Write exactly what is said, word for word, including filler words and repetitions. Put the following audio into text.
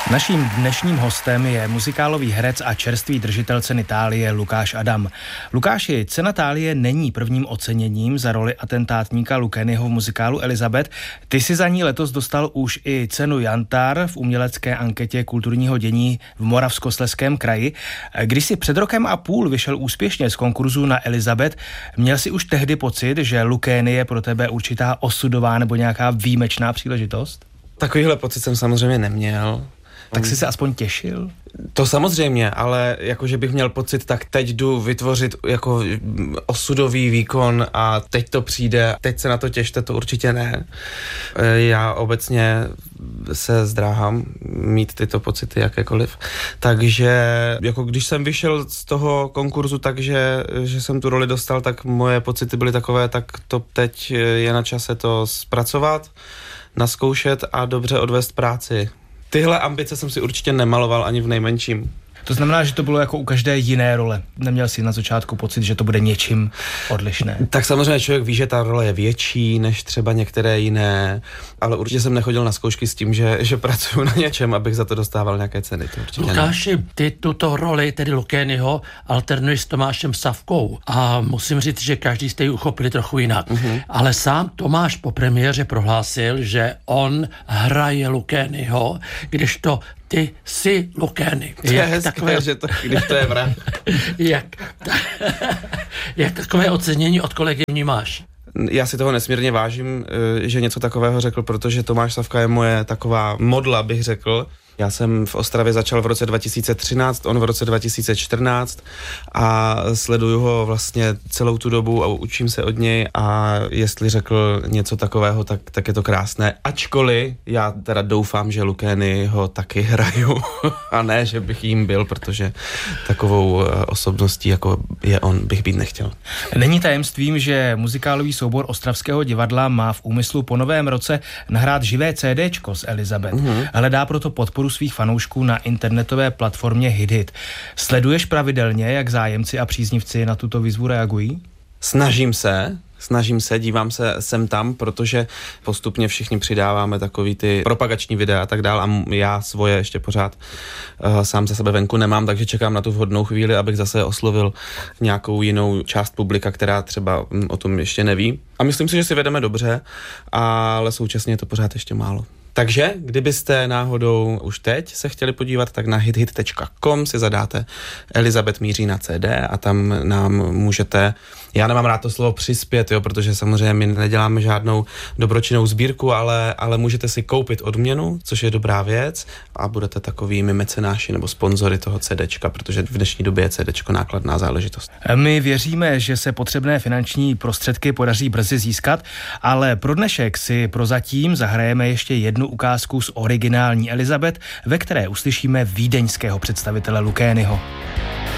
Naším dnešním hostem je muzikálový herec a čerstvý držitel ceny Thálie Lukáš Adam. Lukáši, cena Thálie není prvním oceněním za roli atentátníka Lukényho v muzikálu Elizabeth. Ty si za ní letos dostal už i cenu Jantar v umělecké anketě kulturního dění v Moravskoslezském kraji. Když si před rokem a půl vyšel úspěšně z konkurzu na Elizabeth, měl si už tehdy pocit, že Lukény je pro tebe určitá osudová nebo nějaká výjimečná příležitost? Takovýhle pocit jsem samozřejmě neměl. Tak jsi se aspoň těšil? To samozřejmě, ale jakože bych měl pocit, tak teď jdu vytvořit jako osudový výkon a teď to přijde, teď se na to těšte, to určitě ne. Já obecně se zdráhám mít tyto pocity jakékoliv, takže jako když jsem vyšel z toho konkurzu, takže že jsem tu roli dostal, tak moje pocity byly takové, tak to teď je na čase to zpracovat, naskoušet a dobře odvést práci. Tyhle ambice jsem si určitě nemaloval ani v nejmenším. To znamená, že to bylo jako u každé jiné role. Neměl jsi na začátku pocit, že to bude něčím odlišné? Tak samozřejmě člověk ví, že ta role je větší než třeba některé jiné, ale určitě jsem nechodil na zkoušky s tím, že, že pracuju na něčem, abych za to dostával nějaké ceny. To určitě Lukáši, ne. Ty tuto roli, tedy Lukényho, alternuješ s Tomášem Savkou a musím říct, že každý jste ji uchopili trochu jinak. Mm-hmm. Ale sám Tomáš po premiéře prohlásil, že on hraje Lukényho, když to ty jsi Lukény. To je hezké, takové... že to, když to je vrah. jak, ta, jak takové ocenění od kolegy vnímáš? Já si toho nesmírně vážím, že něco takového řekl, protože Tomáš Savka je moje taková modla, bych řekl. Já jsem v Ostravě začal v roce dva tisíce třináct, on v roce dva tisíce čtrnáct a sleduju ho vlastně celou tu dobu a učím se od něj a jestli řekl něco takového, tak, tak je to krásné. Ačkoliv já teda doufám, že Lukény ho taky hraju a ne, že bych jím byl, protože takovou osobností, jako je on, bych být nechtěl. Není tajemstvím, že muzikálový soubor Ostravského divadla má v úmyslu po novém roce nahrát živé CDčko s Elizabeth. Mm-hmm. Hledá proto podporu svých fanoušků na internetové platformě HitHit. Sleduješ pravidelně, jak zájemci a příznivci na tuto výzvu reagují? Snažím se, snažím se, dívám se sem tam, protože postupně všichni přidáváme takový ty propagační videa a tak dál a já svoje ještě pořád uh, sám za sebe venku nemám, takže čekám na tu vhodnou chvíli, abych zase oslovil nějakou jinou část publika, která třeba mm, o tom ještě neví. A myslím si, že si vedeme dobře, ale současně je to pořád ještě málo. Takže, kdybyste náhodou už teď se chtěli podívat, tak na hithit tečka com si zadáte Elizabeth míří na C D a tam nám můžete, já nemám rád to slovo přispět, jo, protože samozřejmě my neděláme žádnou dobročinnou sbírku, ale, ale můžete si koupit odměnu, což je dobrá věc a budete takovými mecenáši nebo sponzory toho CDčka, protože v dnešní době je CDčko nákladná záležitost. My věříme, že se potřebné finanční prostředky podaří brzy získat, ale pro dnešek si prozatím zahrajeme ještě jednu ukázku z originální Elizabeth, ve které uslyšíme vídeňského představitele Lukényho.